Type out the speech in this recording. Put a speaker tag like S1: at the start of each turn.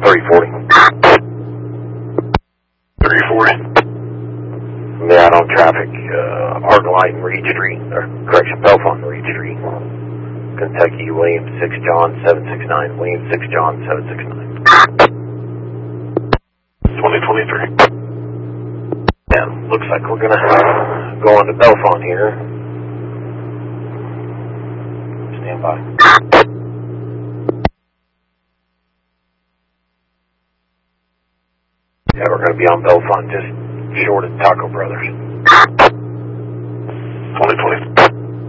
S1: 340.
S2: 340.
S1: Yeah, on traffic, Arclight and Reed Street, or correction, Bellefonte and Reed Street. Kentucky, Williams 6 John 769, Williams 6 John 769.
S2: 2023.
S1: Yeah, looks like we're gonna go on to Bellefonte here. Stand by. Yeah, we're gonna be on Bellefonte, just short of Taco Brothers.
S2: 2023.